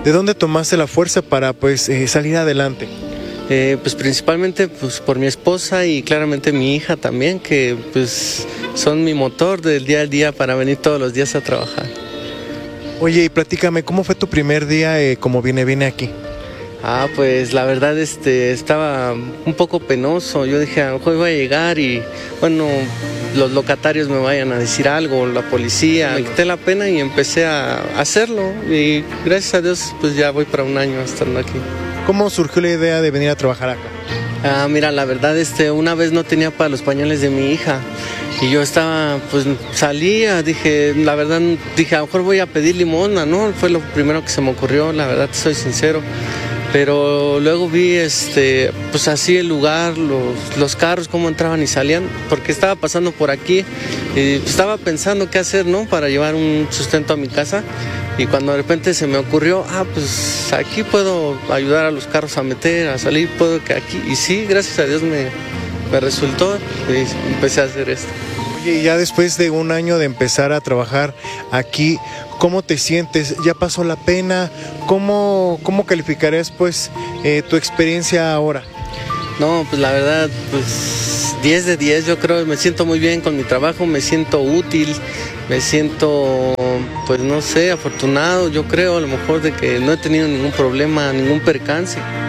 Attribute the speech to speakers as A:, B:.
A: ¿De dónde tomaste la fuerza para pues salir adelante?
B: Pues principalmente pues por mi esposa y claramente mi hija también, que pues son mi motor del día al día para venir todos los días a trabajar.
A: Oye, y platícame, ¿cómo fue tu primer día como viene aquí?
B: Pues la verdad estaba un poco penoso. Yo dije, a lo mejor voy a llegar y bueno, los locatarios me vayan a decir algo, la policía. Me quité la pena y empecé a hacerlo y gracias a Dios pues ya voy para un año estando aquí.
A: ¿Cómo surgió la idea de venir a trabajar acá?
B: Mira, la verdad una vez no tenía para los pañales de mi hija y yo estaba, pues salía, la verdad dije, a lo mejor voy a pedir limosna, ¿no? Fue lo primero que se me ocurrió, la verdad soy sincero. Pero luego vi pues así el lugar, los carros, cómo entraban y salían, porque estaba pasando por aquí y estaba pensando qué hacer, ¿no? Para llevar un sustento a mi casa. Y cuando de repente se me ocurrió, pues aquí puedo ayudar a los carros a meter, a salir, puedo que aquí. Y sí, gracias a Dios me resultó y empecé a hacer esto.
A: Oye, y ya después de un año de empezar a trabajar aquí, ¿cómo te sientes? ¿Ya pasó la pena? ¿Cómo calificarías pues tu experiencia ahora?
B: No, pues la verdad, pues 10 de 10, yo creo, me siento muy bien con mi trabajo, me siento útil, me siento, pues no sé, afortunado, yo creo a lo mejor de que no he tenido ningún problema, ningún percance.